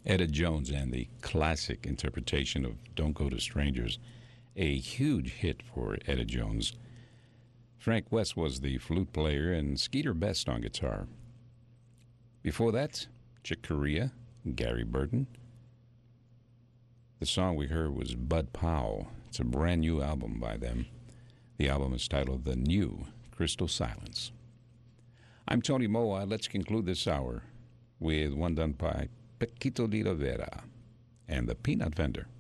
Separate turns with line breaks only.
Etta Jones and the classic interpretation of Don't Go to Strangers, a huge hit for Etta Jones. Frank West was the flute player and Skeeter Best on guitar. Before that, Chick Corea, Gary Burton. The song we heard was Bud Powell. It's a brand new album by them. The album is titled The New Crystal Silence. I'm Tony Moa. Let's conclude this hour with one done by Paquito de Rivera and the Peanut Vendor.